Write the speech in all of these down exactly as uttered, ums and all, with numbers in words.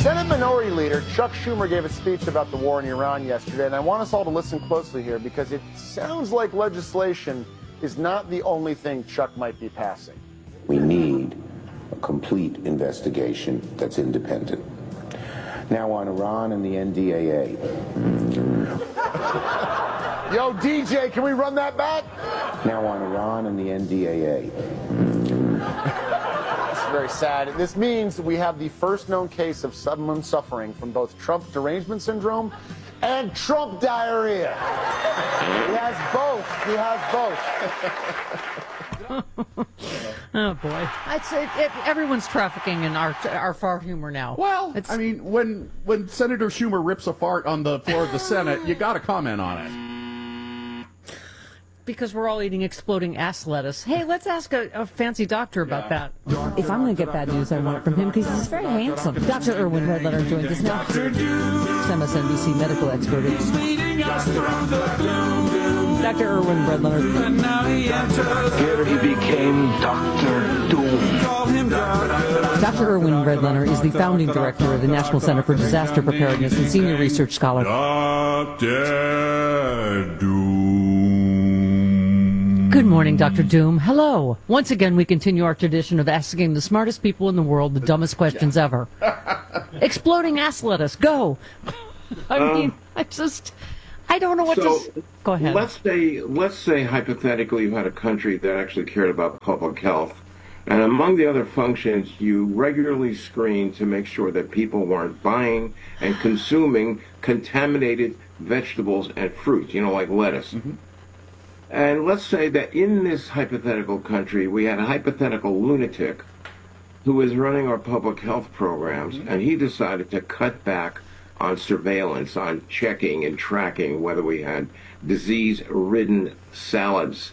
Senate Minority Leader Chuck Schumer gave a speech about the war in Iran yesterday, and I want us all to listen closely here because it sounds like legislation is not the only thing Chuck might be passing. We need a complete investigation that's independent. Now on Iran and the N D A A. Yo, D J, can we run that back? Now on Iran and the N D A A. It's very sad. This means we have the first known case of someone suffering from both Trump derangement syndrome and Trump diarrhea. He has both. He has both. Oh boy, it's, it, it, everyone's trafficking in our our fart humor now. Well, it's, I mean, when when Senator Schumer rips a fart on the floor of the Senate, you got to comment on it. Because we're all eating exploding ass lettuce. Hey, let's ask a, a fancy doctor about yeah. that. If I'm going to get bad news, I want it from him because he's very handsome. Doctor Irwin Redletter joins us now. M S N B C medical expert. Doctor Irwin Redletter. Here he became Doctor Doom. Doctor Irwin Redletter is the founding director of the National Center for Disaster Preparedness and senior research scholar. Doctor Doom. Good morning, Doctor Doom. Hello. Once again, we continue our tradition of asking the smartest people in the world the dumbest questions ever. Exploding ass lettuce, go. I mean, um, I just, I don't know what so to... Go ahead. Let's say, let's say hypothetically you had a country that actually cared about public health, and among the other functions, you regularly screened to make sure that people weren't buying and consuming contaminated vegetables and fruit, you know, like lettuce. Mm-hmm. And let's say that in this hypothetical country, we had a hypothetical lunatic who was running our public health programs, mm-hmm. and he decided to cut back on surveillance, on checking and tracking whether we had disease-ridden salads.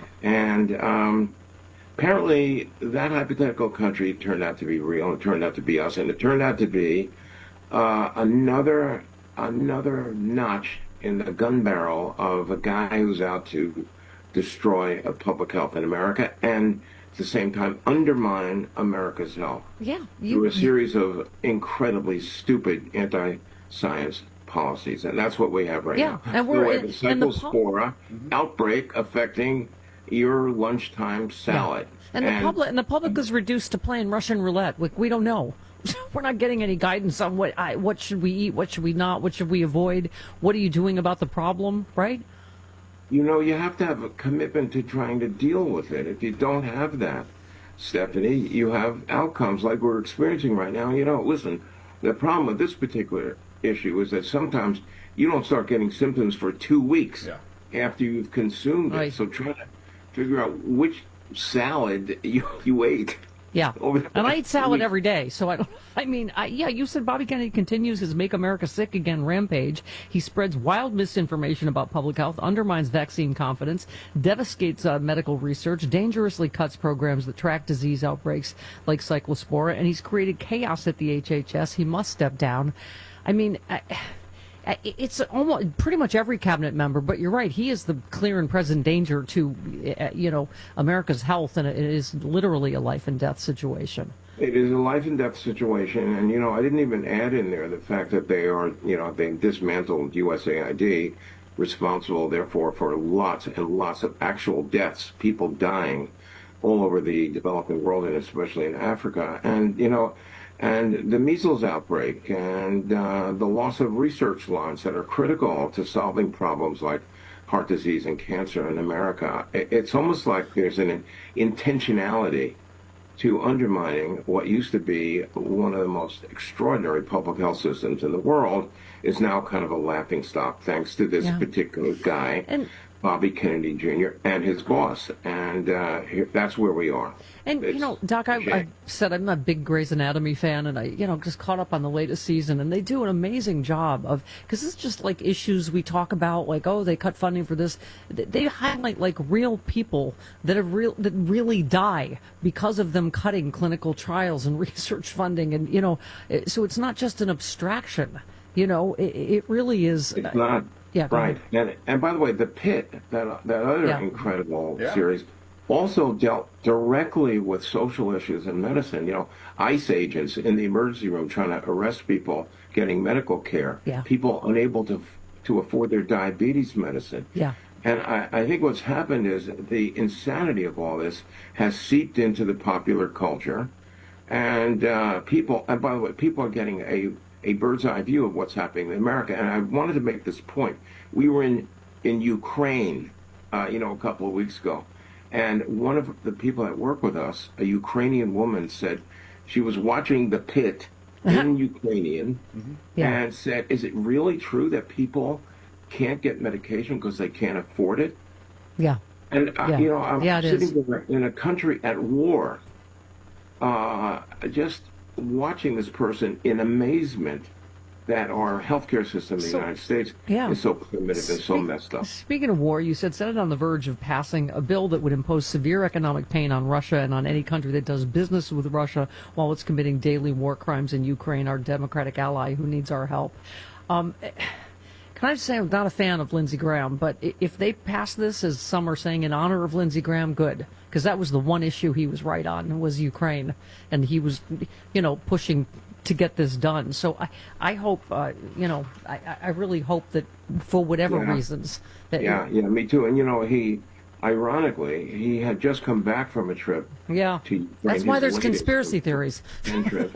And um, apparently that hypothetical country turned out to be real. It turned out to be us, and it turned out to be uh, another another notch in the gun barrel of a guy who's out to destroy uh, public health in America and at the same time undermine America's health. Yeah. You, through a series of incredibly stupid anti-science policies. And that's what we have right yeah. now. And we're we have a cyclospora mm-hmm. outbreak affecting your lunchtime salad. Yeah. And, and the public and the public is reduced to playing Russian roulette. We, we don't know. We're not getting any guidance on what I, what should we eat, what should we not, what should we avoid, what are you doing about the problem, right? You know, you have to have a commitment to trying to deal with it. If you don't have that, Stephanie, you have outcomes like we're experiencing right now. You know, listen, the problem with this particular issue is that sometimes you don't start getting symptoms for two weeks yeah. after you've consumed it. Right. So try to figure out which salad you, you ate. Yeah, and I eat salad every day, so I don't. I mean, I, yeah, you said Bobby Kennedy continues his "Make America Sick Again" rampage. He spreads wild misinformation about public health, undermines vaccine confidence, devastates uh, medical research, dangerously cuts programs that track disease outbreaks like cyclospora, and he's created chaos at the H H S. He must step down. I mean. I, It's almost pretty much every cabinet member, but you're right. He is the clear and present danger to, you know, America's health, and it is literally a life and death situation. It is a life and death situation, and you know, I didn't even add in there the fact that they are, you know, they dismantled U S A I D, responsible therefore for lots and lots of actual deaths, people dying all over the developing world and especially in Africa, and you know. And the measles outbreak and uh, the loss of research lines that are critical to solving problems like heart disease and cancer in America. It's almost like there's an intentionality to undermining what used to be one of the most extraordinary public health systems in the world is now kind of a laughingstock thanks to this yeah. particular guy. And Bobby Kennedy Junior and his boss, and uh, here, that's where we are. And, it's, you know, Doc, I, I said I'm a big Grey's Anatomy fan, and I, you know, just caught up on the latest season, and they do an amazing job of, because it's just like issues we talk about, like, oh, they cut funding for this. They highlight, like, real people that have real that really die because of them cutting clinical trials and research funding, and, you know, so it's not just an abstraction. You know, it, it really is. It's not. Yeah, right. And, and by the way, The Pit, that that other yeah. incredible yeah. series, also dealt directly with social issues in medicine. You know, ICE agents in the emergency room trying to arrest people getting medical care, Yeah. people unable to to afford their diabetes medicine. Yeah. And I, I think what's happened is the insanity of all this has seeped into the popular culture. And uh, people, and by the way, people are getting a, a bird's eye view of what's happening in America. And I wanted to make this point. We were in, in Ukraine, uh, you know, a couple of weeks ago. And one of the people that work with us, a Ukrainian woman, said she was watching The Pit in Ukrainian Mm-hmm. Yeah. and said, is it really true that people can't get medication because they can't afford it? Yeah. And, uh, Yeah. you know, I'm Yeah, it sitting is. there in a country at war, uh, just watching this person in amazement that our healthcare system in the So- United States yeah. is so primitive and so Speak- messed up. Speaking of war, you said Senate on the verge of passing a bill that would impose severe economic pain on Russia and on any country that does business with Russia while it's committing daily war crimes in Ukraine, our democratic ally who needs our help. Um, can I just say I'm not a fan of Lindsey Graham, but i- if they pass this, as some are saying, in honor of Lindsey Graham, good. Because that was the one issue he was right on, was Ukraine. And he was, you know, pushing to get this done. So I, I hope, uh, you know, I, I really hope that for whatever Yeah. reasons. That Yeah, yeah, me too. And, you know, he, ironically, he had just come back from a trip Yeah. to Ukraine. That's why His there's latest conspiracy theories. trip.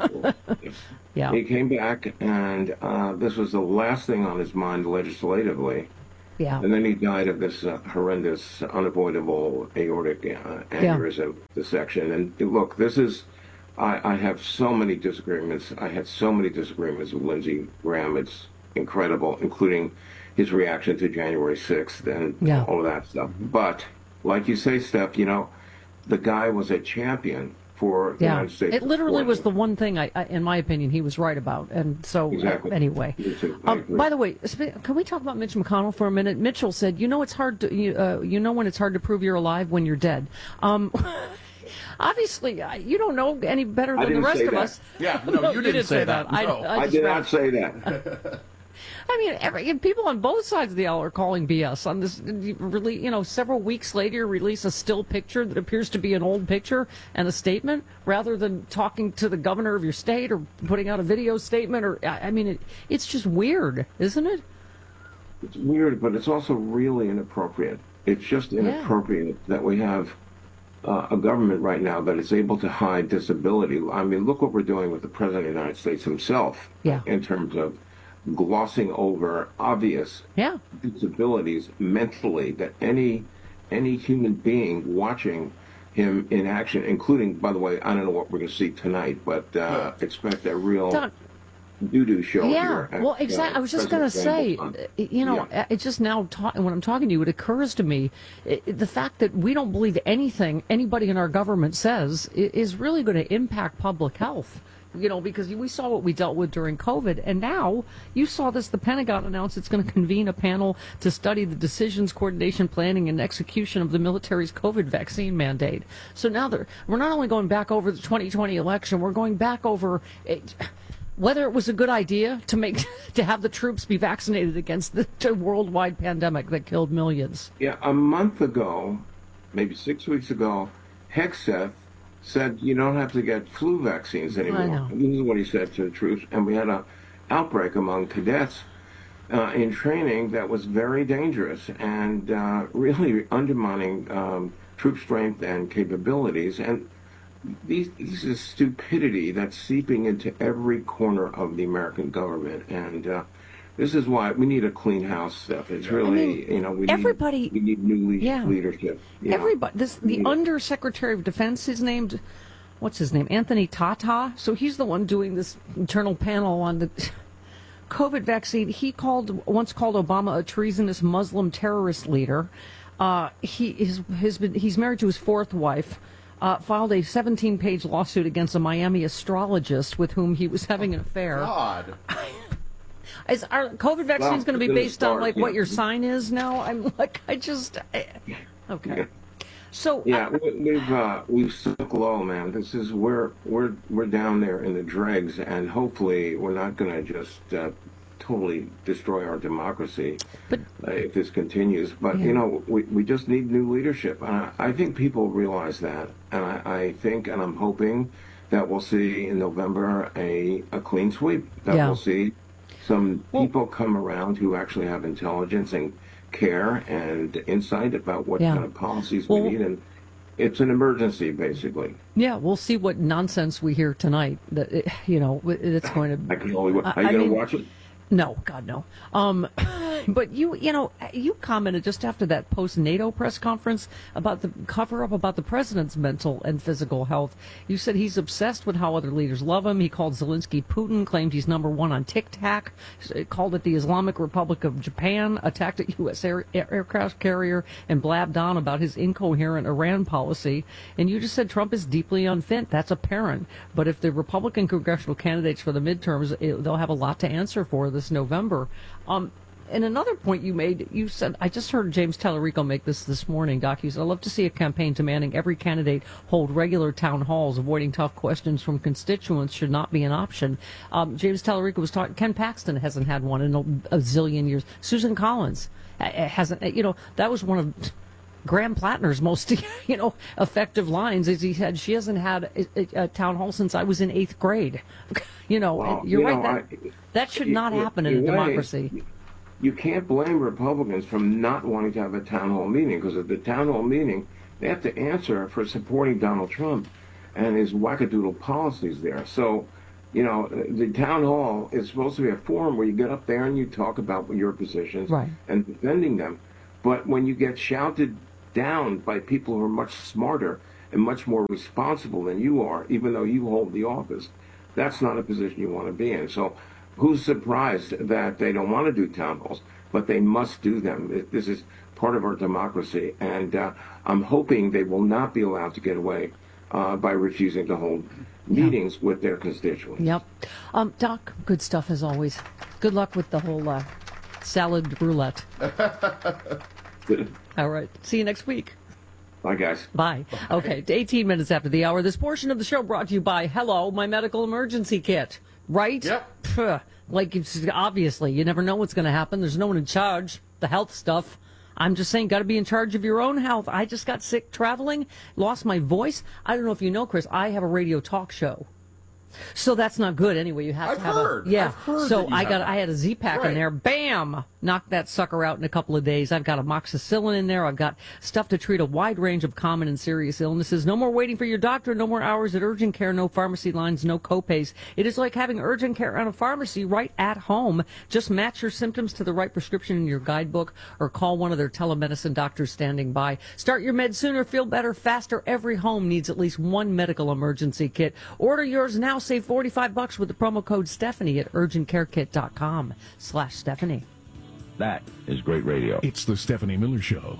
Yeah. He came back, and uh, this was the last thing on his mind legislatively. Yeah. And then he died of this uh, horrendous, unavoidable aortic uh, aneurysm dissection. And look, this is, I, I have so many disagreements. I had so many disagreements with Lindsey Graham. It's incredible, including his reaction to January sixth and Yeah. all of that stuff. But like you say, Steph, you know, the guy was a champion for the Yeah. United States. It literally was the forces. one thing, I, I, in my opinion, he was right about. And so, uh, Exactly. anyway. Me too. I Um, agree. by the way, sp- can we talk about Mitch McConnell for a minute? Mitchell said, you know, it's hard to, you, uh, you know when it's hard to prove you're alive? When you're dead. Um, obviously, uh, you don't know any better I than the didn't rest say of that. us. Yeah, no, you didn't say that. I, No. I, I just did read- not say that. I mean, every, and people on both sides of the aisle are calling B S on this. Really, you know, several weeks later, you release a still picture that appears to be an old picture and a statement, rather than talking to the governor of your state or putting out a video statement. Or I I mean, it, it's just weird, isn't it? It's weird, but it's also really inappropriate. It's just inappropriate that we have uh, a government right now that is able to hide disability. I mean, look what we're doing with the President of the United States himself Yeah. in terms of glossing over obvious Yeah. disabilities mentally that any any human being watching him in action, including, by the way, I don't know what we're going to see tonight, but uh, expect a real Don- doo-doo show Yeah, here. at, well, exactly. uh, I was just going to say, President uh, you know, Yeah. uh, it's just now ta- when I'm talking to you, it occurs to me uh, the fact that we don't believe anything anybody in our government says i- is really going to impact public health. You know, because we saw what we dealt with during COVID, and now you saw this. The Pentagon announced it's going to convene a panel to study the decisions, coordination, planning, and execution of the military's COVID vaccine mandate. So now they're, we're not only going back over the twenty twenty election, we're going back over it, whether it was a good idea to make to have the troops be vaccinated against the, the worldwide pandemic that killed millions. Yeah, a month ago, maybe six weeks ago, Hegseth said you don't have to get flu vaccines anymore. know. This is what he said to the troops, and we had a outbreak among cadets uh, in training that was very dangerous and uh, really undermining um, troop strength and capabilities. And these, this is stupidity that's seeping into every corner of the American government, and uh, this is why we need a clean house, Steph. It's really, mean, you know, we everybody- need, we need new le- Yeah. leadership. Yeah. Everybody, this the Yeah. Undersecretary of Defense is named, what's his name, Anthony Tata. So he's the one doing this internal panel on the COVID vaccine. He called once called Obama a treasonous Muslim terrorist leader. Uh, he is has been he's married to his fourth wife. Uh, filed a seventeen-page lawsuit against a Miami astrologist with whom he was having an affair. God. Is our COVID vaccine Well, going to be it's based on dark, like yeah. what your sign is now? I'm like, I just, I, okay. So Yeah, I- we, we've uh, we've sunk low, man. This is we're we're we're down there in the dregs, and hopefully we're not going to just uh, totally destroy our democracy But uh, if this continues. But, Yeah. you know, we, we just need new leadership. And I, I think people realize that. And I, I think, and I'm hoping that we'll see in November a, a clean sweep, that Yeah. we'll see some Well- people come around who actually have intelligence and care and insight about what Yeah. kind of policies Well- we need. And it's an emergency, basically. yeah, we'll see what nonsense we hear tonight. That it, you know, it's going to. I can only. Are I you going mean- to watch it? No, God, no. Um, but you, you know, you commented just after that post-NATO press conference about the cover-up about the president's mental and physical health. You said he's obsessed with how other leaders love him. He called Zelensky Putin, claimed he's number one on TikTok, called it the Islamic Republic of Japan, attacked a U S air, aircraft carrier, and blabbed on about his incoherent Iran policy. And you just said Trump is deeply unfit. That's apparent. But if the Republican congressional candidates for the midterms, it, they'll have a lot to answer for this November. Um, and another point you made, you said, I just heard James Tallarico make this this morning, Doc. You said, I'd love to see a campaign demanding every candidate hold regular town halls. Avoiding tough questions from constituents should not be an option. Um, James Tallarico was talking, Ken Paxton hasn't had one in a, a zillion years. Susan Collins uh, hasn't, you know, that was one of Graham Plattner's most, you know, effective lines is he said, she hasn't had a, a, a town hall since I was in eighth grade. You know, Well, you're you right. know, that, I- that should you- not you- happen in a you- democracy. You can't blame Republicans from not wanting to have a town hall meeting, because at the town hall meeting, they have to answer for supporting Donald Trump and his wackadoodle policies there. So, you know, the town hall is supposed to be a forum where you get up there and you talk about your positions Right. and defending them. But when you get shouted down by people who are much smarter and much more responsible than you are, even though you hold the office, that's not a position you want to be in. So who's surprised that they don't want to do town halls, but they must do them? This is part of our democracy, and uh, I'm hoping they will not be allowed to get away uh, by refusing to hold meetings yeah. with their constituents. Yep. Um, Doc, good stuff as always. Good luck with the whole uh, salad roulette. All right. See you next week. Bye, guys. Bye. Okay, eighteen minutes after the hour. This portion of the show brought to you by Hello, my medical emergency kit. Right? Yep. Puh. Like, it's, obviously, you never know what's going to happen. There's no one in charge. The health stuff. I'm just saying, got to be in charge of your own health. I just got sick traveling, lost my voice. I don't know if you know, Chris, I have a radio talk show. So that's not good anyway. You have I've to have heard. a yeah. I've heard so that you I have got that. I had a Z-Pack Right. in there. Bam! Knocked that sucker out in a couple of days. I've got amoxicillin in there. I've got stuff to treat a wide range of common and serious illnesses. No more waiting for your doctor. No more hours at urgent care. No pharmacy lines. No copays. It is like having urgent care at a pharmacy right at home. Just match your symptoms to the right prescription in your guidebook or call one of their telemedicine doctors standing by. Start your meds sooner. Feel better faster. Every home needs at least one medical emergency kit. Order yours now. Save forty-five bucks with the promo code Stephanie at urgent care kit dot com slash Stephanie. That is great radio. It's the Stephanie Miller Show.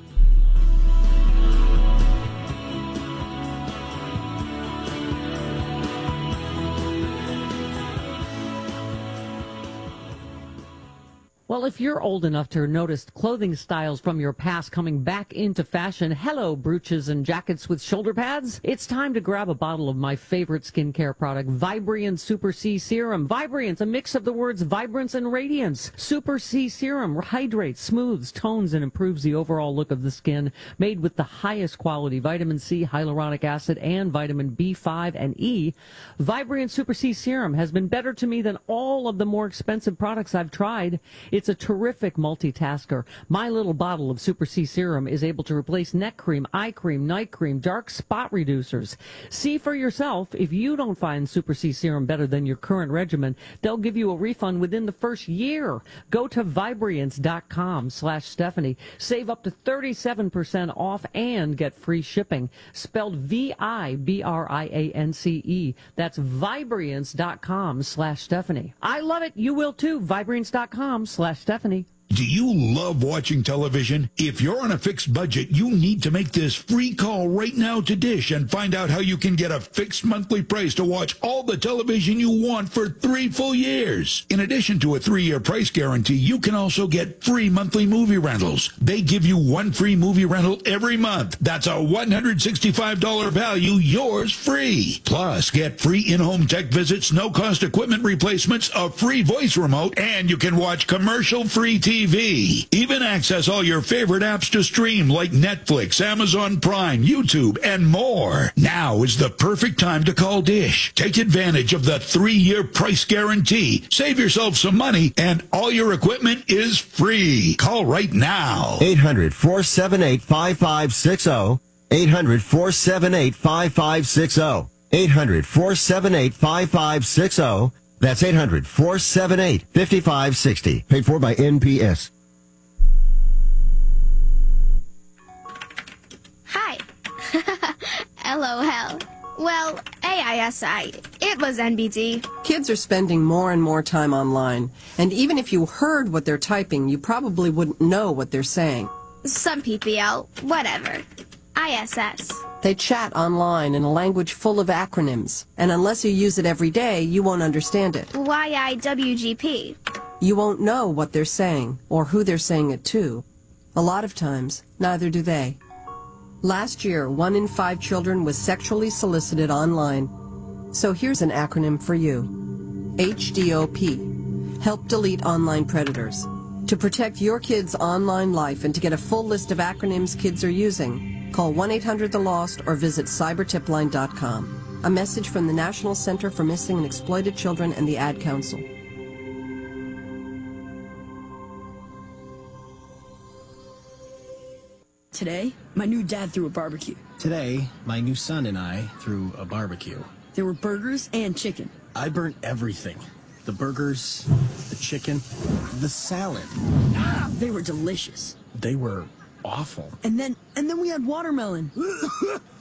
Well, if you're old enough to notice clothing styles from your past coming back into fashion, hello, brooches and jackets with shoulder pads. It's time to grab a bottle of my favorite skincare product, Vibriance Super C Serum. Vibriance, a mix of the words vibrance and radiance. Super C Serum hydrates, smooths, tones, and improves the overall look of the skin. Made with the highest quality vitamin C, hyaluronic acid, and vitamin B five and E. Vibriance Super C Serum has been better to me than all of the more expensive products I've tried. It's a terrific multitasker. My little bottle of Super C Serum is able to replace neck cream, eye cream, night cream, dark spot reducers. See for yourself. If you don't find Super C Serum better than your current regimen, they'll give you a refund within the first year. Go to Vibriance dot com slash Stephanie. Save up to thirty-seven percent off and get free shipping. Spelled V I B R I A N C E. That's Vibriance dot com slash Stephanie. I love it. You will too. Vibriance dot com slash Stephanie. Do you love watching television? If you're on a fixed budget, you need to make this free call right now to Dish and find out how you can get a fixed monthly price to watch all the television you want for three full years. In addition to a three-year price guarantee, you can also get free monthly movie rentals. They give you one free movie rental every month. That's a one hundred sixty-five dollars value, yours free. Plus, get free in-home tech visits, no-cost equipment replacements, a free voice remote, and you can watch commercial-free T V. Even access all your favorite apps to stream like Netflix, Amazon Prime, YouTube, and more. Now is the perfect time to call Dish. Take advantage of the three-year price guarantee. Save yourself some money, and all your equipment is free. Call right now. eight hundred, four seven eight, five five six zero. eight hundred, four seven eight, five five six zero. eight hundred, four seven eight, five five six zero. That's eight hundred, four seven eight, five five six zero. Paid for by N P S. Hi. LOL. Well, A I S I. It was N B D. Kids are spending more and more time online, and even if you heard what they're typing, you probably wouldn't know what they're saying. Some P P L. Whatever. I S S. They chat online in a language full of acronyms, and unless you use it every day, you won't understand it. Y I W G P. You won't know what they're saying, or who they're saying it to. A lot of times, neither do they. Last year, one in five children was sexually solicited online. So here's an acronym for you. H D O P. Help delete online predators. To protect your kids' online life and to get a full list of acronyms kids are using, call one eight hundred the lost or visit cyber tip line dot com. A message from the National Center for Missing and Exploited Children and the Ad Council. Today, my new dad threw a barbecue. Today, my new son and I threw a barbecue. There were burgers and chicken. I burnt everything. The burgers, the chicken, the salad. They were delicious. They were awful. And then, and then we had watermelon.